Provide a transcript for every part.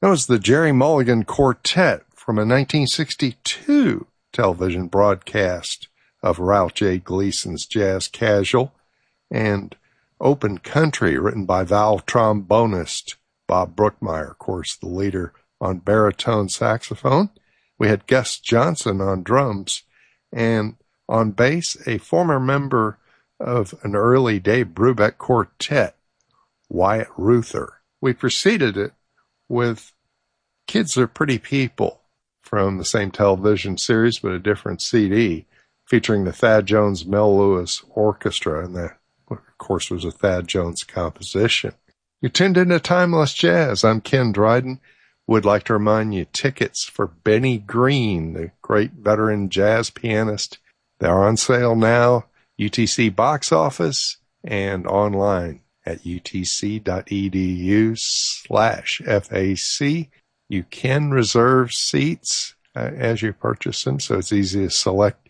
That was the Jerry Mulligan Quartet from a 1962 television broadcast of Ralph J. Gleason's Jazz Casual, and Open Country, written by Val trombonist Bob Brookmeyer, of course, the leader on baritone saxophone. We had Gus Johnson on drums, and on bass, a former member of an early Dave Brubeck quartet, Wyatt Ruther. We preceded it with Kids Are Pretty People from the same television series, but a different CD, featuring the Thad Jones Mel Lewis Orchestra, and that, of course, was a Thad Jones composition. You tuned into Timeless Jazz. I'm Ken Dryden. Would like to remind you, tickets for Benny Green, the great veteran jazz pianist, they're on sale now, UTC box office and online at utc.edu/FAC. You can reserve seats as you purchase them, so it's easy to select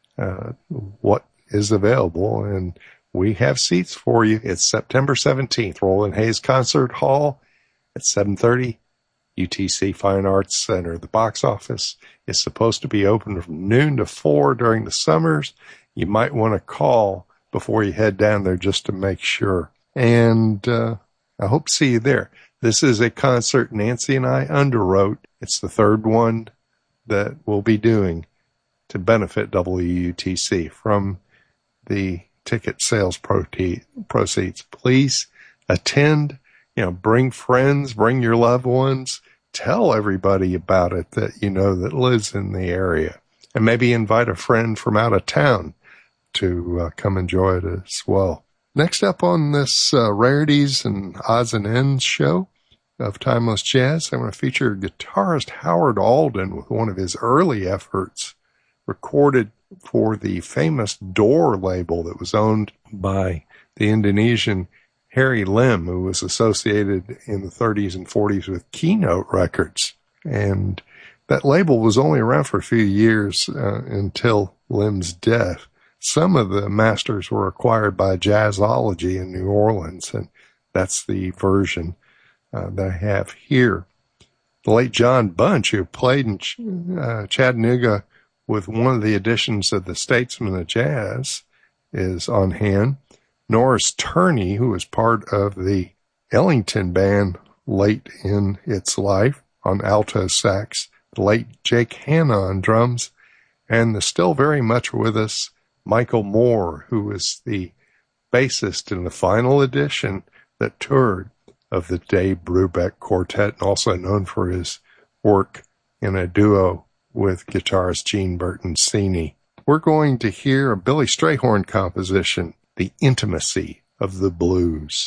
what is available, and we have seats for you. It's September 17th, Roland Hayes Concert Hall at 7:30, UTC Fine Arts Center. The box office is supposed to be open from noon to 4 during the summers. You might want to call before you head down there just to make sure. And I hope to see you there. This is a concert Nancy and I underwrote. It's the third one that we'll be doing to benefit WUTC from the ticket sales proceeds. Please attend, bring friends, bring your loved ones, tell everybody about it that you know that lives in the area, and maybe invite a friend from out of town to come enjoy it as well. Next up on this Rarities and Odds and Ends show of Timeless Jazz, I'm going to feature guitarist Howard Alden with one of his early efforts recorded for the famous Door label that was owned by the Indonesian Harry Lim, who was associated in the 30s and 40s with Keynote Records. And that label was only around for a few years until Lim's death. Some of the masters were acquired by Jazzology in New Orleans, and that's the version that I have here. The late John Bunch, who played in Chattanooga with one of the editions of the Statesman of Jazz, is on hand. Norris Turney, who was part of the Ellington Band late in its life, on alto sax. The late Jake Hanna on drums, and the still very much with us Michael Moore, who was the bassist in the final edition that toured of the Dave Brubeck Quartet, and also known for his work in a duo with guitarist Gene Bertoncini. We're going to hear a Billy Strayhorn composition, The Intimacy of the Blues.